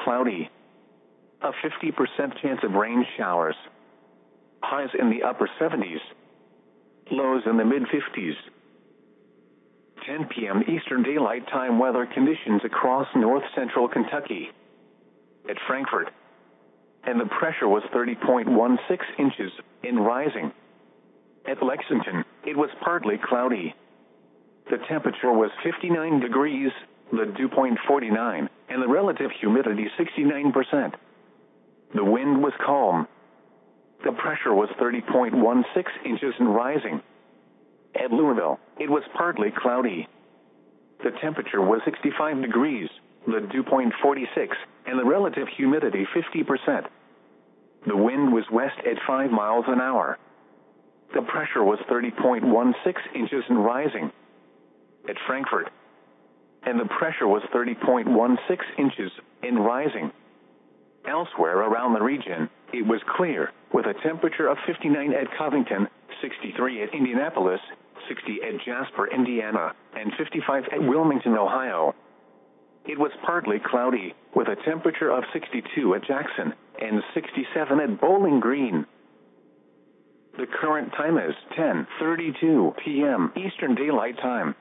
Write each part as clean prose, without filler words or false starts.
cloudy. A 50% chance of rain showers. Highs in the upper 70s. Lows in the mid-50s. 10 p.m. Eastern Daylight Time weather conditions across north-central Kentucky. At Frankfort. And the pressure was 30.16 inches, in rising. At Lexington, it was partly cloudy. The temperature was 59 degrees, the dew point 49, and the relative humidity 69%. The wind was calm. The pressure was 30.16 inches and rising. At Louisville, it was partly cloudy. The temperature was 65 degrees, the dew point 46, and the relative humidity 50%. The wind was west at 5 miles an hour. The pressure was 30.16 inches and rising. At Frankfort. And the pressure was 30.16 inches and rising. Elsewhere around the region, it was clear, with a temperature of 59 at Covington, 63 at Indianapolis, 60 at Jasper, Indiana, and 55 at Wilmington, Ohio. It was partly cloudy, with a temperature of 62 at Jackson, and 67 at Bowling Green. The current time is 10:32 p.m. Eastern Daylight Time.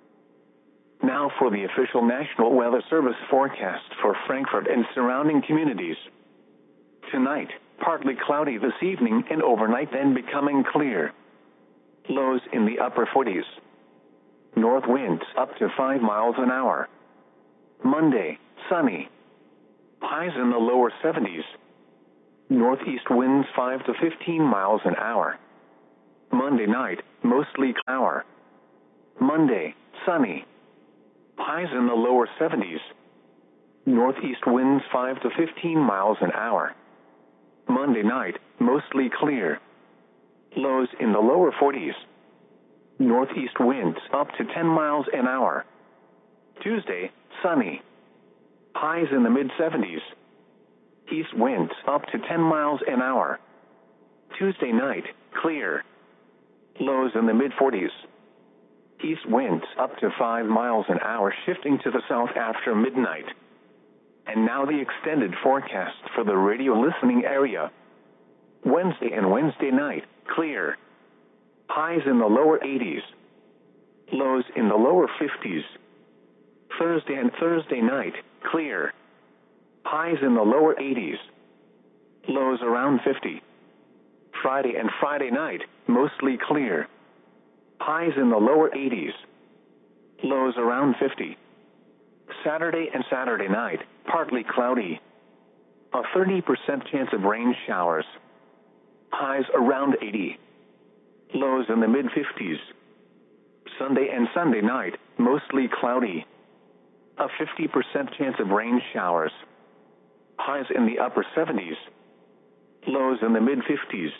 Now for the official National Weather Service forecast for Frankfort and surrounding communities. Tonight, partly cloudy this evening and overnight, then becoming clear. Lows in the upper 40s. North winds up to 5 miles an hour. Monday, sunny. Highs in the lower 70s. Northeast winds 5 to 15 miles an hour. Monday night, mostly cloudy. Monday, sunny. Highs in the lower 70s. Northeast winds 5 to 15 miles an hour. Monday night, mostly clear. Lows in the lower 40s. Northeast winds up to 10 miles an hour. Tuesday, sunny. Highs in the mid-70s. East winds up to 10 miles an hour. Tuesday night, clear. Lows in the mid-40s. East winds up to 5 miles an hour, shifting to the south after midnight. And now the extended forecast for the radio listening area. Wednesday and Wednesday night, clear. Highs in the lower 80s. Lows in the lower 50s. Thursday and Thursday night, clear. Highs in the lower 80s. Lows around 50. Friday and Friday night, mostly clear. Highs in the lower 80s. Lows around 50. Saturday and Saturday night, partly cloudy. A 30% chance of rain showers. Highs around 80. Lows in the mid-50s. Sunday and Sunday night, mostly cloudy. A 50% chance of rain showers. Highs in the upper 70s. Lows in the mid-50s.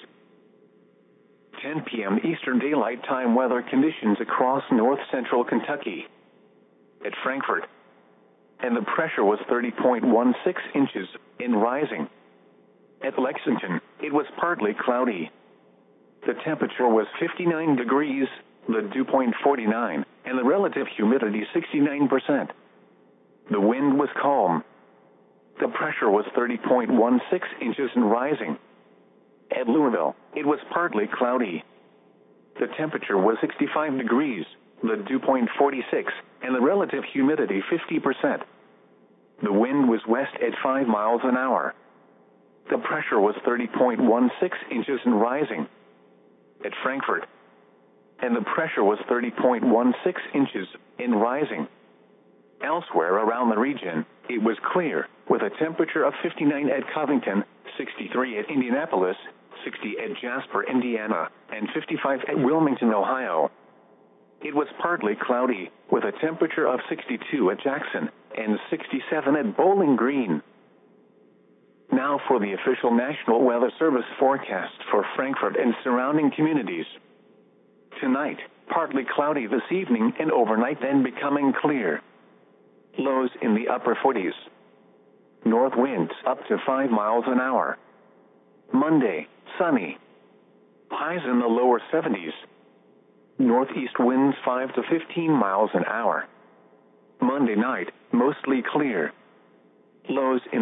10 p.m. Eastern Daylight Time weather conditions across north-central Kentucky. At Frankfort. And the pressure was 30.16 inches, in rising. At Lexington, it was partly cloudy. The temperature was 59 degrees, the dew point 49, and the relative humidity 69%. The wind was calm. The pressure was 30.16 inches and rising. At Louisville, it was partly cloudy. The temperature was 65 degrees, the dew point 46, and the relative humidity 50%. The wind was west at 5 miles an hour. The pressure was 30.16 inches and rising. At Frankfort. And the pressure was 30.16 inches and rising. Elsewhere around the region, it was clear, with a temperature of 59 at Covington, 63 at Indianapolis, 60 at Jasper, Indiana, and 55 at Wilmington, Ohio. It was partly cloudy, with a temperature of 62 at Jackson, and 67 at Bowling Green. Now for the official National Weather Service forecast for Frankfort and surrounding communities. Tonight, partly cloudy this evening and overnight, then becoming clear. Lows in the upper 40s. North winds up to 5 miles an hour. Monday, sunny. Highs in the lower 70s. Northeast winds 5 to 15 miles an hour. Monday night, mostly clear. Lows in